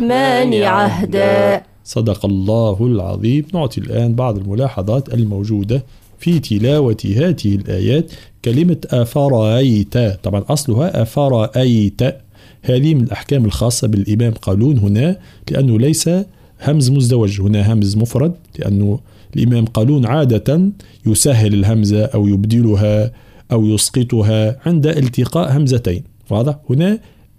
الرحمن عهدا. صدق الله العظيم. نعطي الآن بعض الملاحظات الموجودة في تلاوة هذه الآيات. كلمة أفرأيت طبعا أصلها أفرأيت، هذه من الأحكام الخاصة بالإمام قالون هنا، لأنه ليس همز مزدوج، هنا همز مفرد، لأنه الإمام قالون عادة يسهل الهمزة أو يبدلها أو يسقطها عند التقاء همزتين. واضح؟ هنا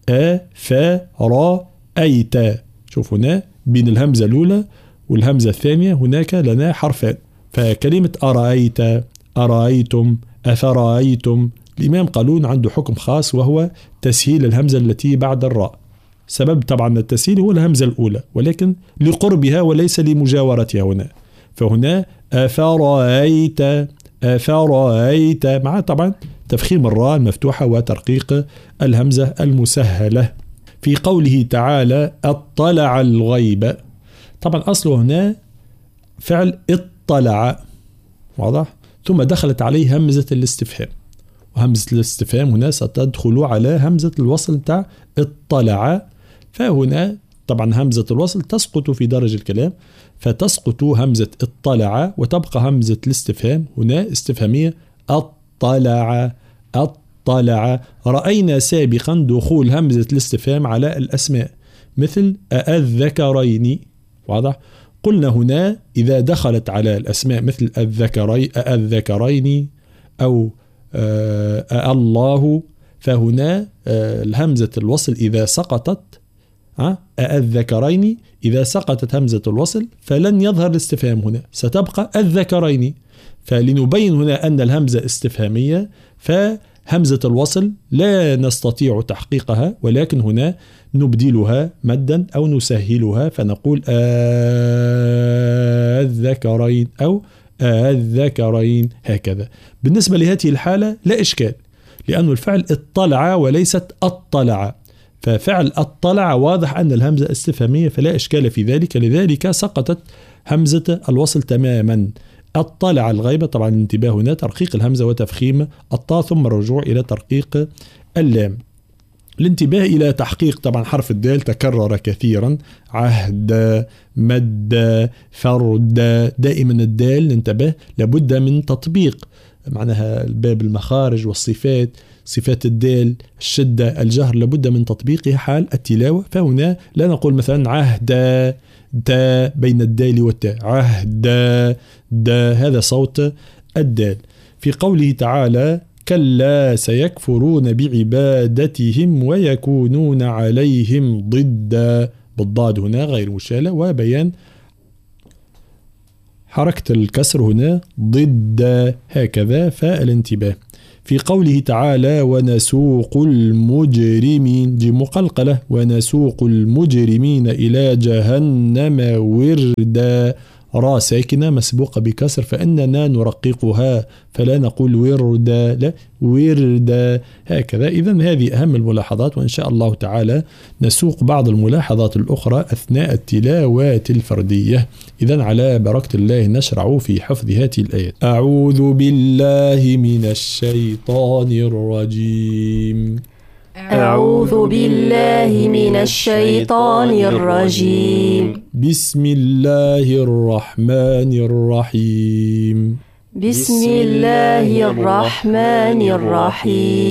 أفرأيت، شوف هنا بين الهمزة الأولى والهمزة الثانية هناك لنا حرفان، فكلمة أرأيت، أرأيتم، أفرأيتم، الإمام قالون عنده حكم خاص وهو تسهيل الهمزة التي بعد الراء. سبب طبعا التسهيل هو الهمزة الأولى، ولكن لقربها وليس لمجاورتها هنا. فهنا أفرأيت، أفرأيت، مع طبعا تفخيم الراء المفتوحة وترقيق الهمزة المسهلة. في قوله تعالى اطلع الغيب، طبعا أصله هنا فعل اطلع، واضح؟ ثم دخلت عليه همزة الاستفهام، وهمزة الاستفهام هنا ستدخل على همزة الوصل تاع اطلع، فهنا طبعا همزة الوصل تسقط في درج الكلام، فتسقط همزة اطلع وتبقى همزة الاستفهام هنا استفهامية اطلع، اطلع. رأينا سابقا دخول همزة الاستفهام على الأسماء مثل الذكرين، واضح؟ قلنا هنا إذا دخلت على الأسماء مثل الذكرين أو الله، فهنا الهمزة الوصل إذا سقطت، الذكرين إذا سقطت همزة الوصل فلن يظهر الاستفهام هنا، ستبقى الذكرين. فلنبين هنا أن الهمزة استفهامية، فهمزة الوصل لا نستطيع تحقيقها، ولكن هنا نبدلها مدا أو نسهلها، فنقول الذكرين أو الذكرين هكذا. بالنسبة لهذه الحالة لا إشكال، لأن الفعل اطلع وليست اطلع، ففعل اطلع واضح أن الهمزة استفهامية فلا إشكال في ذلك، لذلك سقطت همزة الوصل تماما. اطلع الغيبة، طبعا الانتباه هنا ترقيق الهمزة وتفخيم الطاء ثم الرجوع إلى ترقيق اللام. الانتباه إلى تحقيق طبعا حرف الدال تكرر كثيرا، عهد، مد، فرد، دائما الدال ننتبه لابد من تطبيق، معناها الباب المخارج والصفات، صفات الدال، الشدة، الجهر، لابد من تطبيقها حال التلاوة. فهنا لا نقول مثلا عهد دا بين الدال والتاء، عهد دا، هذا صوت الدال. في قوله تعالى كلا سيكفرون بعبادتهم ويكونون عليهم ضدا، بالضاد هنا غير مشالة، وبيان حركة الكسر هنا ضد هكذا، فالانتباه. في قوله تعالى ونسوق المجرمين، دي مقلقلة، ونسوق المجرمين إلى جهنم وردا، را ساكنة مسبوقة بكسر فإننا نرققها، فلا نقول وردا، لا وردا هكذا. إذن هذه أهم الملاحظات، وإن شاء الله تعالى نسوق بعض الملاحظات الأخرى أثناء التلاوات الفردية. إذن على بركة الله نشرع في حفظ هذه الآيات. أعوذ بالله من الشيطان الرجيم. أعوذ بالله من الشيطان الرجيم. بسم الله الرحمن الرحيم. بسم الله الرحمن الرحيم.